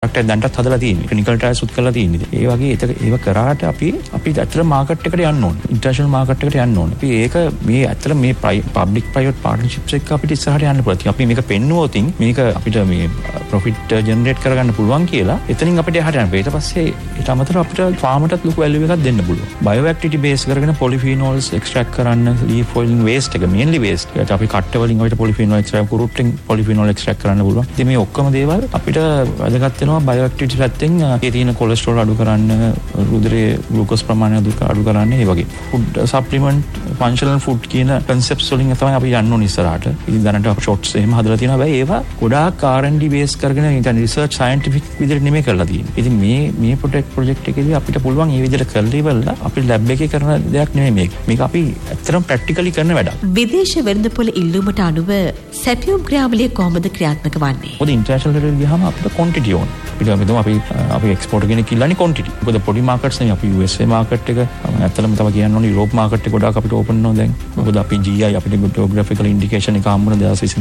Product එක දැන්ටත් හදලා තියෙන්නේ. ක්ලිනිකල් ට්‍රයල්ස් උත් කරලා තියෙන්නේ. ඒ වගේ ඒව කරාට අපි ඇත්තට මාකට් එකට යන්න ඕනේ. ඉන්ටර්නැෂනල් මාකට් එකට යන්න ඕනේ. අපි ඒක මේ ඇත්තට මේ පබ්ලික් ප්‍රයිවට් පාර්ට්නර්ෂිප්ස් එක අපිට ඉස්සරහට යන්න පුළුවන්. අපි මේක පෙන්නුවොත් මේක අපිට මේ ප්‍රොෆිට් ජෙනරේට් කරගන්න පුළුවන් කියලා එතනින් අපිට එහාට යන්න. ඊට පස්සේ ඊට අමතරව අපිට ෆාමටත් ලොකු වැලියු එකක් දෙන්න පුළුවන්. බයෝ ඇක්ටිවිටි බේස් කරගෙන පොලිෆිනෝල්ස් එක්ස්ට්‍රැක්ට් කරන්න, ලීෆ් ඔයිල් වේස්ට් එක මේන්ලි වේස්ට්. ඒකට අපි කට්ට වලින් අපිට පොලිෆිනෝල් එක්ස්ට්‍රැක්ට් කුරුට්ටෙන් පොලිෆිනෝල් එක්ස්ට්‍රැක්ට් කරන්න පුළුවන්. ඉතින් මේ ඔක්කොම දේවල් අපිට වැදගත් වෙනවා බයෝ ඇක්ටිවිටි පැත්තෙන්. ඒ තියෙන කොලෙස්ටරෝල් අඩු කරන්න, රුධිරයේ ග්ලූකෝස් ප්‍රමාණය අඩු කරන්න, ඒ වගේ. ෆුඩ් සප්ලිමන්ට්, ෆන්ක්ෂනල් ෆුඩ් කියන කන්සෙප්ට්ස් වලින් තමයි අපි යන්න ඕනේ ඉස්සරහට. ඉතින් දැනට අපි ෂොට්ස් එහෙම හදලා තියෙනවා. හැබැයි ඒවා ගොඩාක් R&D බේස් කරගෙන ඉතින් රිසර්ච් සයන්ටිෆික් විදිහට නෙමෙයි කරලා තියෙන්නේ. ඉතින් මේ ප්‍රොජෙක්ට් එකේදී අපිට පුළුවන් මේ විදිහට කරලා ඉවරලා අපි ලැබ් එකේ කරන දෙයක් නෙමෙයි මේක. මේක අපි ඇත්තටම ප්‍රැක්ටිකලි කරන වැඩක්. විදේශ වෙළඳපොළ ඉල්ලුමට අනුව සැපියුම් ක්‍රියාවලිය කොහොමද ක්‍රියාත්මක වන්නේ? මොකද ඉන්ටර්නැෂනල් ලෙවල් ගියාම අපිට ක්වොන්ටිටි ඕන. අපි එක්ස්පෝර්ට් කෙනෙක් ඉල්ලන්නේ ක්වොන්ටිටි. මොකද පොඩි මාකට්ස් නෙමෙයි. අපි USA මාකට් එක ඇත්තටම තමයි කියන්න ඕනේ යුරෝප් මාකට් එක ගොඩාක් අපිට ඕපන් වෙනවා දැන්. මොකද අපි GI අපිට ජියෝග්‍රැෆිකල් ඉන්ඩිකේෂන් එක හම්බුන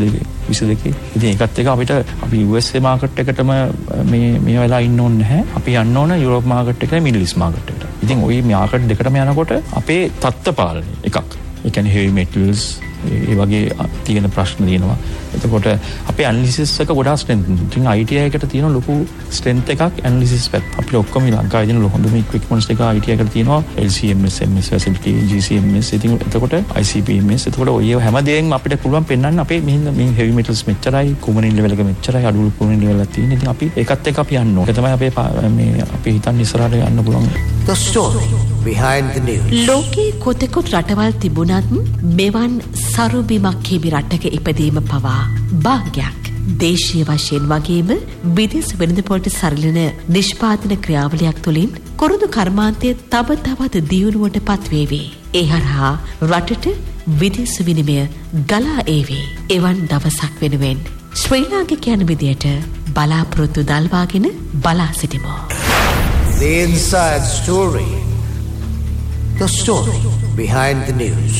2022. ඉතින් ඒකත් එක අපි USA මාකට් එකටම මේ වෙලා ඉන්න ඕනේ නැහැ. අපි යන්න ඕන යුරෝප් මාකට් එකේ මිඩල් ඊස්ට් මාකට් එකට. ඉතින් ওই මාකට් දෙකටම යනකොට අපේ තත්ත්ව පාලනය එකක්. ඒ කියන්නේ heavy metals ඒ වගේ තියෙන ප්‍රශ්න තියෙනවා. එතකොට අපේ ඇනලිසිස් එක ගොඩාක් ස්ට්‍රෙන්ත්. ඉතින් ITI එකට තියෙන ලොකු ස්ට්‍රෙන්ත් එකක් ඇනලිසිස් පැත්ත. අපිට ඔක්කොම ලංකාවේ තියෙන හොඳම ඉක්විප්මන්ට්ස් එක ITI එකට තියෙනවා. LCMS, MS facility, GCMS, ඉතින් එතකොට ICP-MS. එතකොට ඔය හැමදේම අපිට පුළුවන් පෙන්වන්න අපේ මේ heavy metals මෙච්චරයි, කුමරින් ලෙවල් එක මෙච්චරයි, අඩු කුමරින් ලෙවල් එකක් තියෙන. ඉතින් අපි ඒකත් එක්ක අපි යන්න ඕනේ. ඒක තමයි අපි හිතන්නේ ඉස්සරහට යන්න පුළුවන්. The story behind the news. ලෝකේ කොතෙකුත් රටවල් තිබුණත් මෙවන් සරුබිමක් හිමි රටක ඉපදීම පවා භාග්යක්. දේශීය වශයෙන් වගේම විදේශ වෙළඳපොළට සරලන නිෂ්පාදන ක්‍රියාවලියක් තුළින් කුරුදු කර්මාන්තය තව තවත් දියුණුවට පත්වේවි. ඒ හරහා රටට විදේශ විනිමය ගලා ඒවි. එවන් දවසක් වෙනුවෙන් ශ්‍රී ලාංකිකයන් විදියට බලාපොරොත්තු දල්වාගෙන බලා සිටිමු. The inside story. The story behind the news.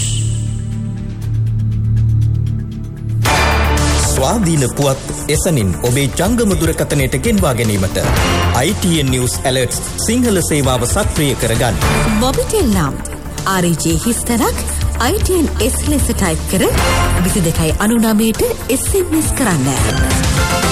ස්වාධීන පුවත් එසනින් ඔබේ ජංගම දුරකථනයට ගෙන්වා ගැනීමට ITN News Alerts සිංහල සේවාව සක්‍රිය කරගන්න. මොබිටෙල් නම් RJ හිස්තරක් ITN S ලෙස ටයිප් කර 2299ට SMS කරන්න.